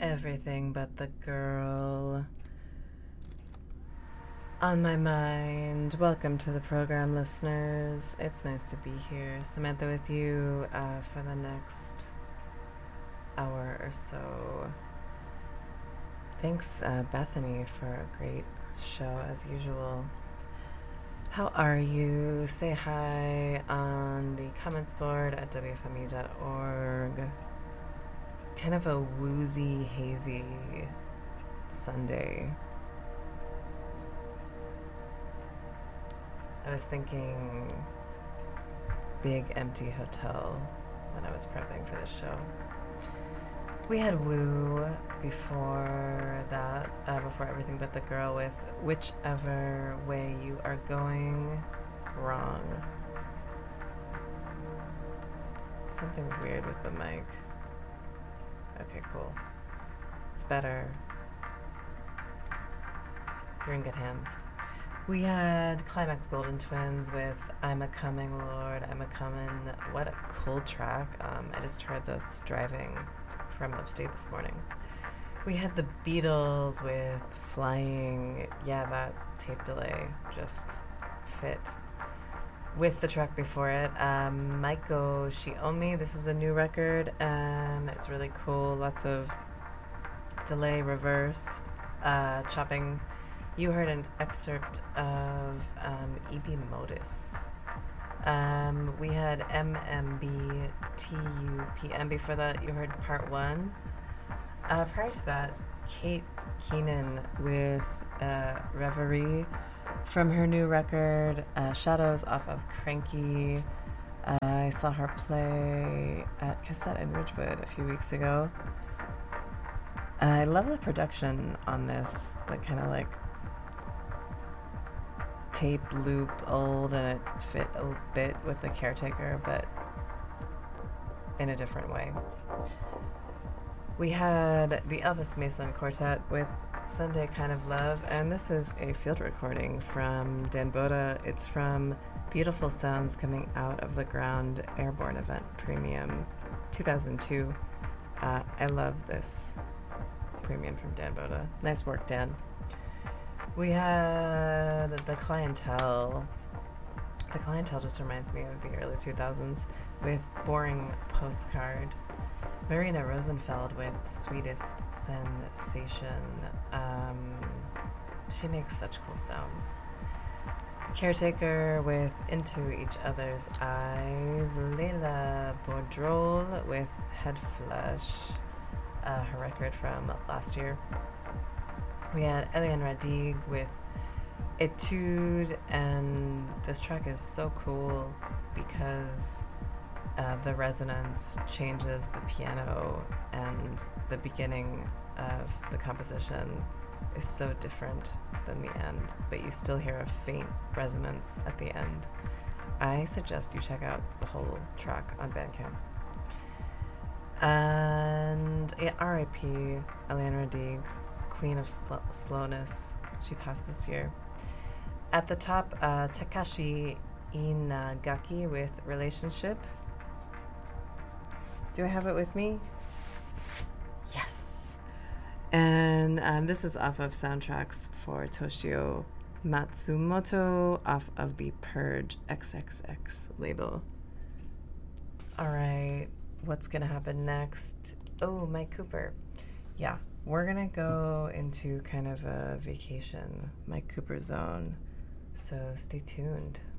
Everything but the girl on my mind. Welcome to the program, listeners. It's nice to be here. Samantha with you for the next hour or so. Thanks, Bethany, for a great show as usual. How are you? Say hi on the comments board at wfmu.org. Kind of a woozy, hazy Sunday. I was thinking big empty hotel when I was prepping for this show. We had Woo before that, before Everything But the Girl with Whichever Way You Are Going Wrong. Something's weird with the mic. Okay, cool. It's better. You're in good hands. We had Climax Golden Twins with I'm a Coming, Lord, I'm a Comin'. What a cool track. I just heard this driving from upstate this morning. We had the Beatles with Flying. Yeah, that tape delay just fit with the track before it. Maiko Shiomi, this is a new record, and it's really cool. Lots of delay, reverse, chopping. You heard an excerpt of E.B. Modis. We had MMBTUPM. Before that, you heard part one. Prior to that, Kate Keenan with Reverie from her new record, Shadows, off of Cranky. I saw her play at Cassette in Ridgewood a few weeks ago. I love the production on this, the kind of like tape loop old, and it fit a bit with The Caretaker, but in a different way. We had the Elvis Mason Quartet with Sunday Kind of Love, and this is a field recording from Dan Boda. It's from Beautiful Sounds Coming Out of the Ground Airborne Event Premium 2002. I love this premium from Dan Boda. Nice work, Dan. We had The Clientele. The Clientele just reminds me of the early 2000s with Boring Postcard. Marina Rosenfeld with Sweetest Sensation. She makes such cool sounds. Caretaker with Into Each Other's Eyes. Leila Boudreau with Head Flesh, her record from last year. We had Eliane Radig with Etude, and this track is so cool because the resonance changes the piano, and the beginning of the composition is so different than the end, but you still hear a faint resonance at the end. I suggest you check out the whole track on Bandcamp. And R.I.P. Eliane Radig, Queen of Slowness. She passed this year. At the top, Takashi Inagaki with Relationship. Do I have it with me? Yes. And this is off of soundtracks for Toshio Matsumoto, off of the Purge XXX label. All right, what's going to happen next? Oh, Mike Cooper. Yeah, we're going to go into kind of a vacation, Mike Cooper zone. So stay tuned.